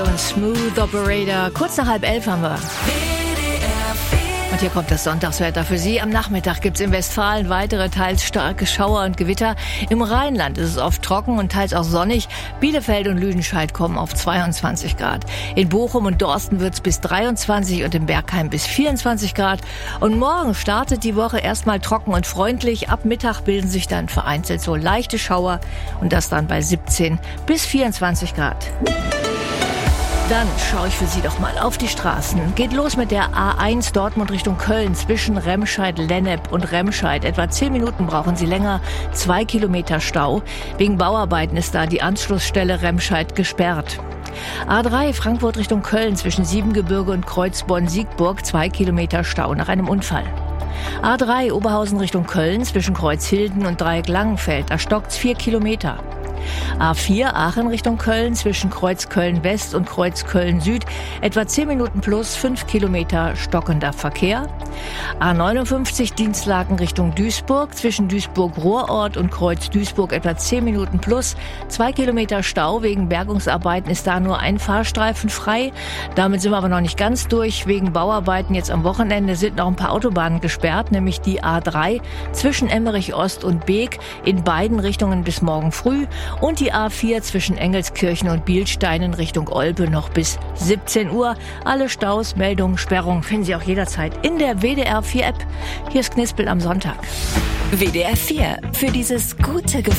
Und Smooth Operator, kurz nach 10:30 haben wir. Und hier kommt das Sonntagswetter für Sie. Am Nachmittag gibt's in Westfalen weitere teils starke Schauer und Gewitter. Im Rheinland ist es oft trocken und teils auch sonnig. Bielefeld und Lüdenscheid kommen auf 22 Grad. In Bochum und Dorsten wird's bis 23 und in Bergheim bis 24 Grad. Und morgen startet die Woche erstmal trocken und freundlich. Ab Mittag bilden sich dann vereinzelt so leichte Schauer und das dann bei 17 bis 24 Grad. Dann schaue ich für Sie doch mal auf die Straßen. Geht los mit der A1 Dortmund Richtung Köln zwischen Remscheid-Lennep und Remscheid. Etwa 10 Minuten brauchen Sie länger. 2 Kilometer Stau. Wegen Bauarbeiten ist da die Anschlussstelle Remscheid gesperrt. A3 Frankfurt Richtung Köln zwischen Siebengebirge und Kreuzborn-Siegburg. 2 Kilometer Stau nach einem Unfall. A3 Oberhausen Richtung Köln zwischen Kreuzhilden und Dreieck-Langenfeld. Da stockt's 4 Kilometer. A4 Aachen Richtung Köln zwischen Kreuz Köln-West und Kreuz Köln-Süd. Etwa 10 Minuten plus 5 Kilometer stockender Verkehr. A59 Dienstlaken Richtung Duisburg zwischen Duisburg-Ruhrort und Kreuz Duisburg. Etwa 10 Minuten plus 2 Kilometer Stau. Wegen Bergungsarbeiten ist da nur ein Fahrstreifen frei. Damit sind wir aber noch nicht ganz durch. Wegen Bauarbeiten jetzt am Wochenende sind noch ein paar Autobahnen gesperrt, nämlich die A3 zwischen Emmerich Ost und Beek in beiden Richtungen bis morgen früh. Und die A4 zwischen Engelskirchen und Bielstein in Richtung Olpe noch bis 17 Uhr. Alle Staus, Meldungen, Sperrungen finden Sie auch jederzeit in der WDR 4 App. Hier ist Knispel am Sonntag. WDR 4 für dieses gute Gefühl.